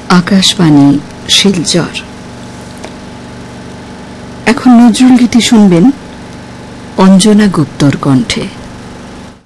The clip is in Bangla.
আকাশবাণী শিলচর। এখন নজরুল গীতি শুনবেন অঞ্জনা গুপ্তর কণ্ঠে।